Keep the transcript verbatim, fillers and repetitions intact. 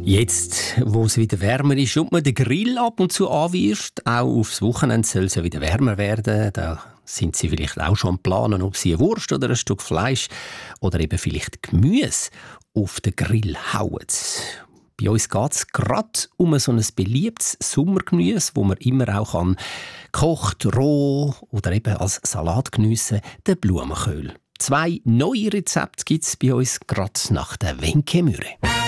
Jetzt, wo es wieder wärmer ist und man den Grill ab und zu anwirft, auch aufs Wochenende soll es ja wieder wärmer werden. Da sind Sie vielleicht auch schon am Planen, ob Sie eine Wurst oder ein Stück Fleisch oder eben vielleicht Gemüse auf den Grill hauen. Bei uns geht es gerade um so ein beliebtes Sommergemüse, das man immer auch kann, gekocht, roh oder eben als Salat geniessen, den Blumenkohl. Zwei neue Rezepte gibt es bei uns gerade nach der Wenkemüre.